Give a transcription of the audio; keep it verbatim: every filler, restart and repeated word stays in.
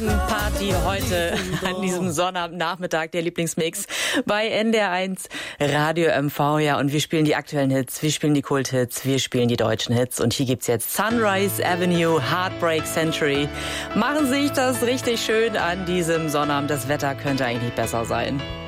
Gartenparty heute an diesem Sonnabendnachmittag, der Lieblingsmix bei N D R eins Radio M V. Ja, und wir spielen die aktuellen Hits, wir spielen die Kulthits, wir spielen die deutschen Hits. Und hier gibt's jetzt Sunrise Avenue, Heartbreak Century. Machen Sie sich das richtig schön an diesem Sonnabend. Das Wetter könnte eigentlich nicht besser sein.